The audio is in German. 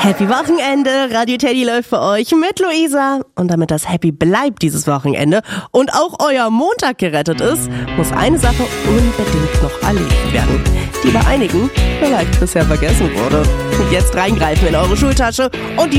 Happy Wochenende, Radio Teddy läuft für euch mit Luisa. Und damit das Happy bleibt dieses Wochenende und auch euer Montag gerettet ist, muss eine Sache unbedingt noch erledigt werden, die bei einigen vielleicht bisher vergessen wurde. Jetzt reingreifen in eure Schultasche und die